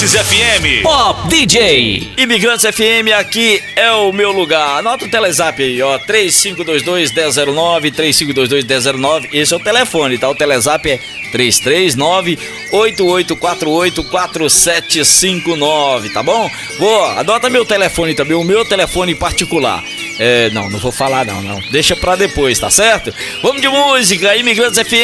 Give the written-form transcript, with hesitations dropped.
Imigrantes FM. Pop DJ. Imigrantes FM, aqui é o meu lugar. Anota o Telezap aí, ó, 3522-1009, 3522-1009. Esse é o telefone, tá? O Telezap é 339-8848-4759, tá bom? Adota meu telefone também, o meu telefone particular. Não vou falar não. Deixa pra depois, tá certo? Vamos de música, Imigrantes FM.